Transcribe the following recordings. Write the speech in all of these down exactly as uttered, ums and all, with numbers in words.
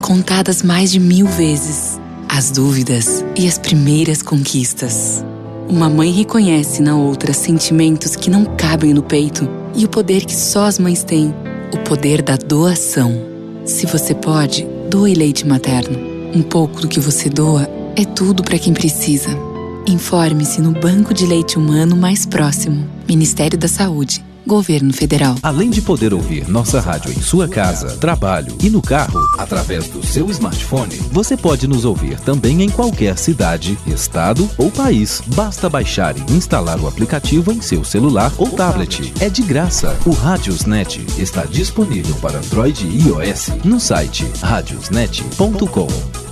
contadas mais de mil vezes. As dúvidas e as primeiras conquistas. Uma mãe reconhece na outra sentimentos que não cabem no peito e o poder que só as mães têm, o poder da doação. Se você pode, doe leite materno. Um pouco do que você doa é tudo para quem precisa. Informe-se no banco de leite humano mais próximo. Ministério da Saúde. Governo Federal. Além de poder ouvir nossa rádio em sua casa, trabalho e no carro, através do seu smartphone, você pode nos ouvir também em qualquer cidade, estado ou país. Basta baixar e instalar o aplicativo em seu celular ou tablet. É de graça. O Radiosnet está disponível para Android e iOS no site radiosnet ponto com.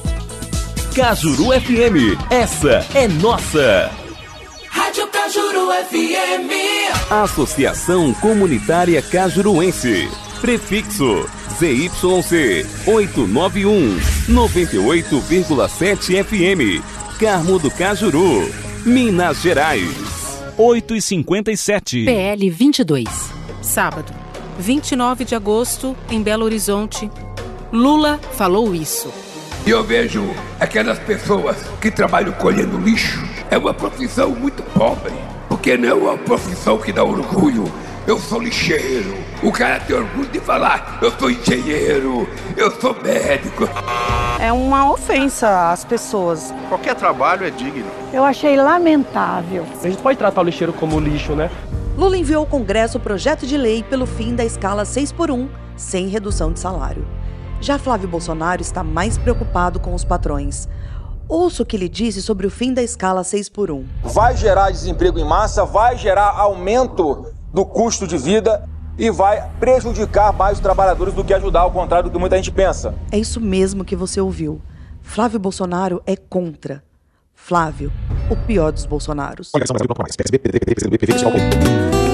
Cajuru F M, essa é nossa. Rádio Cajuru F M. Associação Comunitária Cajuruense. Prefixo Z Y C oitocentos e noventa e um, noventa e oito vírgula sete F M. Carmo do Cajuru, Minas Gerais. oito e cinquenta e sete. P L vinte e dois. Sábado, vinte e nove de agosto, em Belo Horizonte. Lula falou isso. E eu vejo aquelas pessoas que trabalham colhendo lixo. É uma profissão muito pobre, porque não é uma profissão que dá orgulho. Eu sou lixeiro. O cara tem orgulho de falar, eu sou engenheiro, eu sou médico. É uma ofensa às pessoas. Qualquer trabalho é digno. Eu achei lamentável. A gente pode tratar o lixeiro como lixo, né? Lula enviou ao Congresso o projeto de lei pelo fim da escala seis por um, sem redução de salário. Já Flávio Bolsonaro está mais preocupado com os patrões. Ouça o que ele disse sobre o fim da escala seis por um. Vai gerar desemprego em massa, vai gerar aumento do custo de vida e vai prejudicar mais os trabalhadores do que ajudar, ao contrário do que muita gente pensa. É isso mesmo que você ouviu. Flávio Bolsonaro é contra. Flávio, o pior dos Bolsonaros.